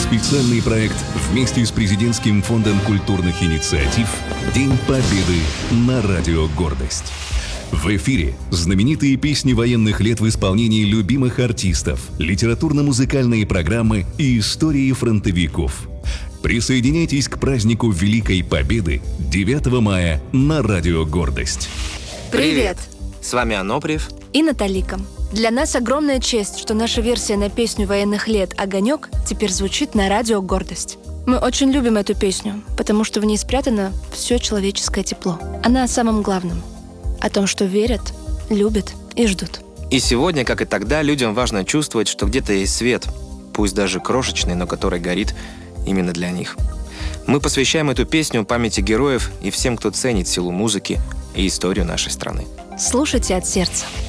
Специальный проект вместе с Президентским фондом культурных инициатив «День Победы» на Радио Гордость. В эфире знаменитые песни военных лет в исполнении любимых артистов, литературно-музыкальные программы и истории фронтовиков. Присоединяйтесь к празднику Великой Победы 9 мая на Радио Гордость. Привет! С вами Аноприев И Наталика. Для нас огромная честь, что наша версия на песню военных лет «Огонек» теперь звучит на Радио Гордость. Мы очень любим эту песню, потому что в ней спрятано все человеческое тепло. Она о самом главном. О том, что верят, любят и ждут. И сегодня, как и тогда, людям важно чувствовать, что где-то есть свет, пусть даже крошечный, но который горит именно для них. Мы посвящаем эту песню памяти героев и всем, кто ценит силу музыки и историю нашей страны. Слушайте от сердца.